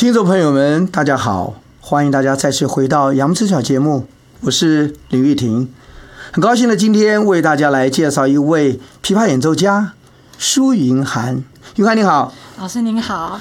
听众朋友们，大家好，欢迎大家再次回到杨之小节目，我是林玉婷，很高兴的今天为大家来介绍一位琵琶演奏家苏云涵。云涵你好。 老师您好。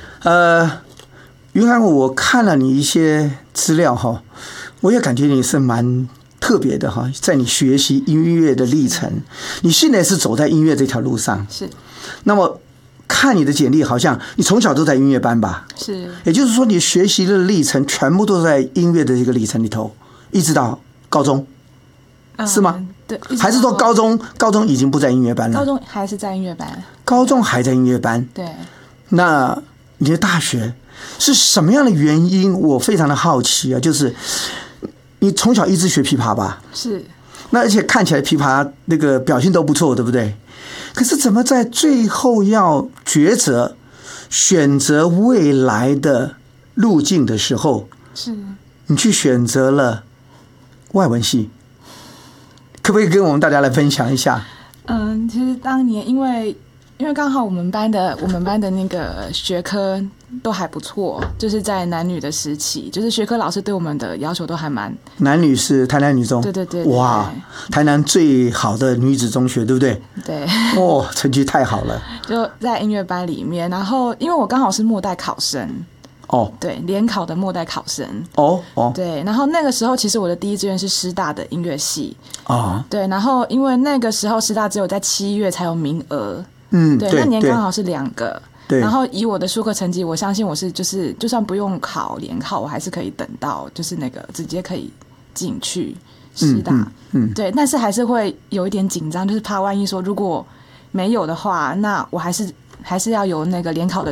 云涵，我看了你一些资料哈，我也感觉你是蛮特别的哈，在你学习音乐的历程，你现在是走在音乐这条路上。 是。 那么看你的简历，好像你从小都在音乐班吧？ 是。也就是说，你学习的历程全部都在音乐的这个历程里头，一直到高中，是吗？ 对。 还是说高中已经不在音乐班了？ 高中还是在音乐班。 高中还在音乐班。 对。 那你的大学是什么样的原因？我非常的好奇啊，就是你从小一直学琵琶吧？ 是。 那而且看起来琵琶那个表现都不错，对不对？可是怎么在最后要抉择选择未来的路径的时候， 是你去选择了外文系？可不可以跟我们大家来分享一下？ 其实当年因为刚好我们班的那个学科都还不错，就是在男女的时期，就是学科老师对我们的要求都还蛮。 男女是台南女中。 对。 哇，台南最好的女子中学，对不对？ 对。 哦，成绩太好了。 就在音乐班里面，然后因为我刚好是末代考生。 哦。 对，联考的末代考生。 哦。 对，然后那个时候其实我的第一志愿是师大的音乐系。 哦。对， 然后因为那个时候师大只有在7月才有名额。对，那年刚好是2个。对。然后以我的术科成绩，我相信我是就算不用考联考，我还是可以等到就是那个直接可以进去师大。对，但是还是会有一点紧张，就是怕万一说如果没有的话，那我还是要有那个联考的